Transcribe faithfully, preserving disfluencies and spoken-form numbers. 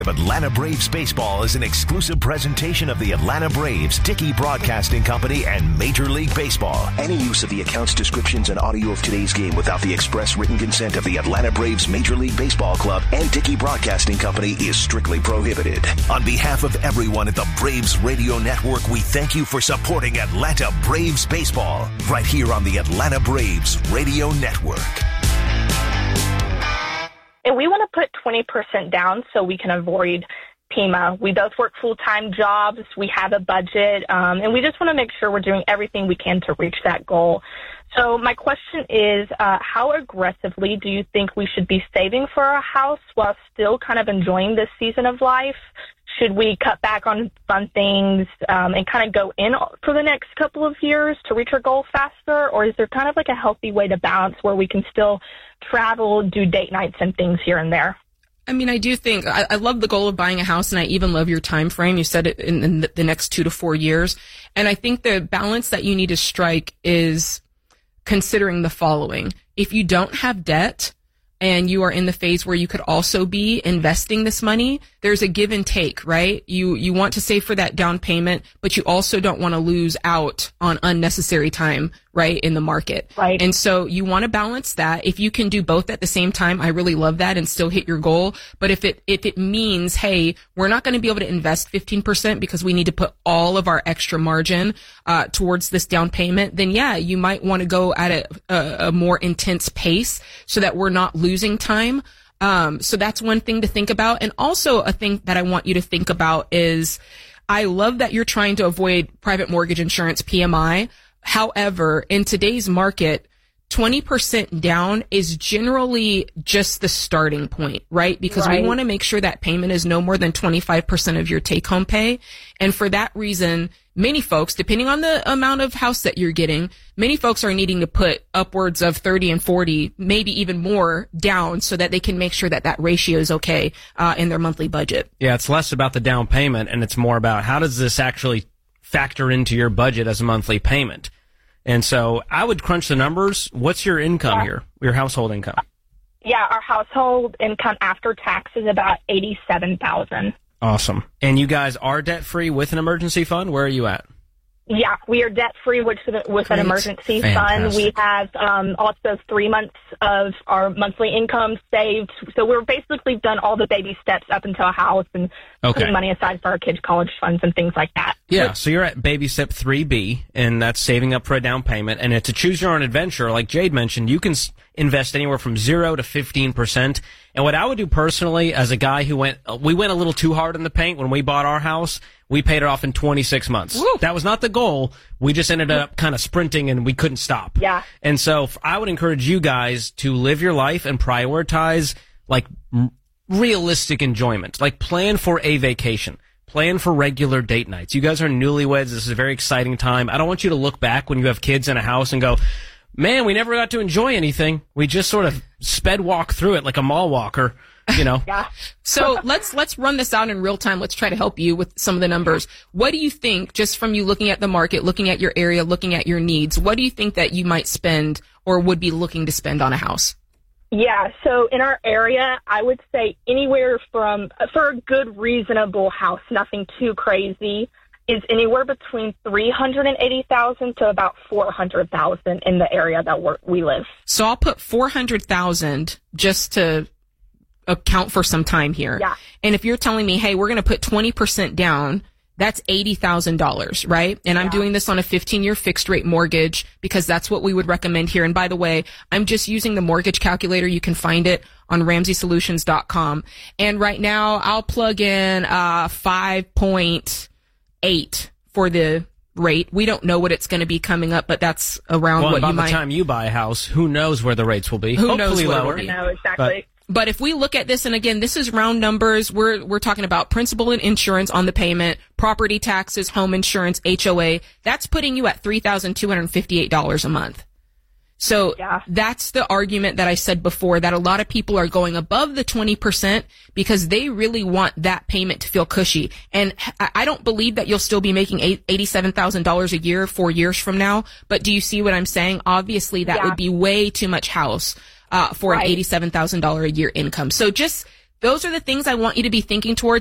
Atlanta Braves Baseball is an exclusive presentation of the Atlanta Braves, Dickey Broadcasting Company, and Major League Baseball. Any use of the accounts, descriptions, and audio of today's game without the express written consent of the Atlanta Braves Major League Baseball Club and Dickey Broadcasting Company is strictly prohibited. On behalf of everyone at the Braves Radio Network, we thank you for supporting Atlanta Braves Baseball right here on the Atlanta Braves Radio Network. And we want to put twenty percent down so we can avoid P M A. We both work full-time jobs. We have a budget, um, and we just want to make sure we're doing everything we can to reach that goal. So my question is, uh, how aggressively do you think we should be saving for our house while still kind of enjoying this season of life? Should we cut back on fun things um, and kind of go in for the next couple of years to reach our goal faster? Or is there kind of like a healthy way to balance where we can still travel, do date nights and things here and there? I mean, I do think, I, I love the goal of buying a house, and I even love your time frame. You said it in, in the, the next two to four years. And I think the balance that you need to strike is considering the following. If you don't have debt, and you are in the phase where you could also be investing this money, there's a give and take, right? You you want to save for that down payment, but you also don't want to lose out on unnecessary time, right, in the market. Right. And so you want to balance that. If you can do both at the same time, I really love that, and still hit your goal. But if it if it means, hey, we're not going to be able to invest fifteen percent because we need to put all of our extra margin uh towards this down payment, then yeah, you might want to go at a, a, a more intense pace so that we're not losing losing time. Um, so that's one thing to think about. And also a thing that I want you to think about is I love that you're trying to avoid private mortgage insurance, P M I. However, in today's market, twenty percent down is generally just the starting point, right? Because right. we want to make sure that payment is no more than twenty-five percent of your take-home pay. And for that reason, many folks, depending on the amount of house that you're getting, many folks are needing to put upwards of thirty and forty, maybe even more down so that they can make sure that that ratio is okay uh, in their monthly budget. Yeah, it's less about the down payment, and it's more about how does this actually factor into your budget as a monthly payment. And so I would crunch the numbers. What's your income yeah. here, your household income? Yeah, our household income after tax is about eighty-seven thousand dollars. Awesome. And you guys are debt-free with an emergency fund? Where are you at? Yeah, we are debt-free with, with an emergency Fantastic. fund. We have um, also three months of our monthly income saved. So we're basically done all the baby steps up until a house and okay. putting money aside for our kids' college funds and things like that. Yeah, Which, so you're at baby step three B, and that's saving up for a down payment. And to choose your own adventure, like Jade mentioned, you can invest anywhere from zero to fifteen percent. And what I would do personally as a guy who went, we went a little too hard in the paint when we bought our house. We paid it off in twenty-six months. Woo. That was not the goal. We just ended up kind of sprinting and we couldn't stop. Yeah. And so I would encourage you guys to live your life and prioritize like realistic enjoyment. Like plan for a vacation. Plan for regular date nights. You guys are newlyweds. This is a very exciting time. I don't want you to look back when you have kids in a house and go, man, we never got to enjoy anything. We just sort of sped walk through it like a mall walker, you know. yeah. So let's let's run this out in real time. Let's try to help you with some of the numbers. What do you think, just from you looking at the market, looking at your area, looking at your needs, what do you think that you might spend or would be looking to spend on a house? Yeah, so in our area, I would say anywhere from, for a good, reasonable house, nothing too crazy, is anywhere between three hundred eighty thousand dollars to about four hundred thousand dollars in the area that we're, we live. So I'll put four hundred thousand dollars just to account for some time here. Yeah. And if you're telling me, hey, we're going to put twenty percent down, that's eighty thousand dollars, right? And I'm yeah. doing this on a fifteen-year fixed-rate mortgage because that's what we would recommend here. And by the way, I'm just using the mortgage calculator. You can find it on ramsey solutions dot com. And right now, I'll plug in uh five point eight for the rate. We don't know what it's going to be coming up, but that's around well, what by you the might. time you buy a house, who knows where the rates will be? Who Hopefully knows where lower. it will be. I know, exactly. But, But if we look at this, and again, this is round numbers, we're we're talking about principal and insurance on the payment, property taxes, home insurance, H O A. That's putting you at three thousand two hundred fifty-eight dollars a month. So yeah. that's the argument that I said before, that a lot of people are going above the twenty percent because they really want that payment to feel cushy. And I don't believe that you'll still be making eighty-seven thousand dollars a year four years from now. But do you see what I'm saying? Obviously, that yeah. would be way too much house uh, for right. an eighty-seven thousand dollars a year income. So just Those are the things I want you to be thinking towards.